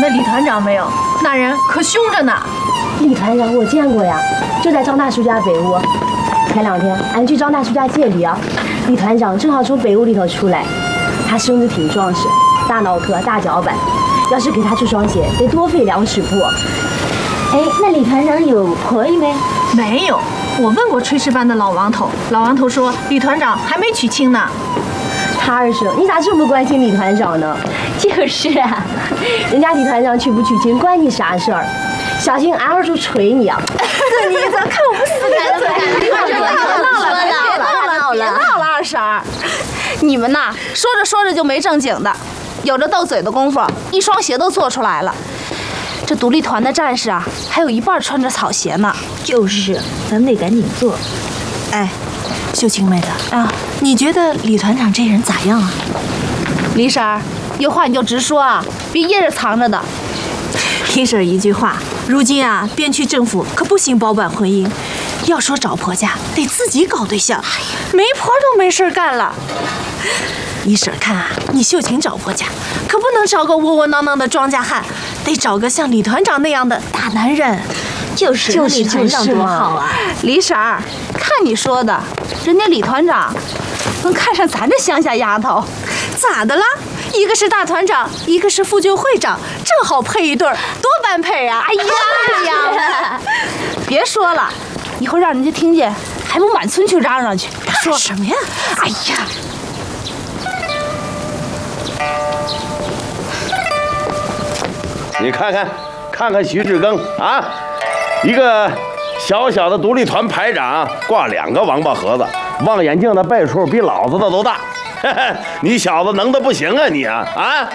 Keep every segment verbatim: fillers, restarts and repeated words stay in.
那李团长没有？那人可凶着呢。 李团长我见过呀，就在张大叔家北屋。前两天俺去张大叔家借礼啊，李团长正好从北屋里头出来，他身子挺壮实，大脑壳大脚板，要是给他出双鞋，得多费两尺布。 哎，那李团长有婆姨没？ 没有，我问过炊事班的老王头，老王头说李团长还没娶亲呢。 他二婶，你咋这么关心李团长呢？ 就是啊， 人家李团长娶不娶亲关你啥事儿？小心俺二叔捶你啊！ 是你怎么看我不死你的嘴？ 别闹了，别闹了， 别闹了，二婶儿，你们呐，说着说着就没正经的，有这斗嘴的功夫，一双鞋都做出来了。这独立团的战士啊，还有一半穿着草鞋呢。 就是，咱得赶紧做。 哎，秀清妹子啊， 你觉得李团长这人咋样啊？ 李婶儿，有话你就直说啊，别掖着藏着的。 听婶一句话，如今啊，边区政府可不兴包办婚姻，要说找婆家，得自己搞对象， 媒婆都没事干了。 依婶看啊，你秀琴找婆家，可不能找个窝窝囊囊的庄稼汉，得找个像李团长那样的大男人。 就是就是李团长多好啊！ 李婶儿，看你说的，人家李团长能看上咱这乡下丫头， 咋的啦？一个是大团长，一个是妇救会长，正好配一对儿，多般配啊！ 哎呀呀！别说了，一会儿让人家听见，还不满村去嚷嚷去。 说什么呀？ 哎呀！ 你看看，看看徐志庚啊，一个小小的独立团排长，挂两个王八盒子，望远镜的倍数比老子的都大。你小子能的不行啊你啊啊！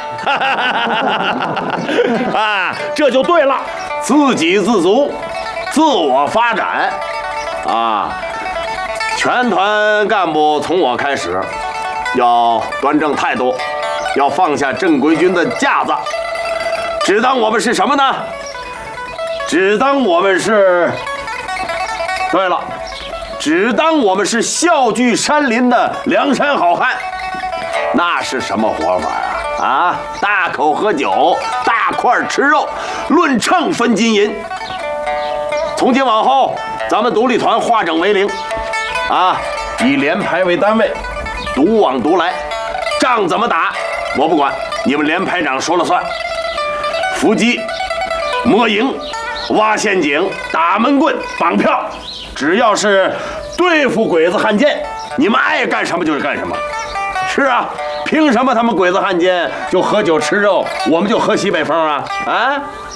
啊，这就对了，自给自足，自我发展啊！全团干部从我开始，要端正态度，要放下正规军的架子，只当我们是什么呢？只当我们是……对了，只当我们是笑聚山林的梁山好汉。那是什么活法啊？啊，大口喝酒，大块吃肉，论秤分金银。从今往后，咱们独立团化整为零，啊，以连排为单位，独往独来，仗怎么打我不管，你们连排长说了算。伏击、摸营、挖陷阱、打闷棍、绑票，只要是对付鬼子汉奸，你们爱干什么就是干什么。是啊，凭什么他们鬼子汉奸就喝酒吃肉，我们就喝西北风啊？啊！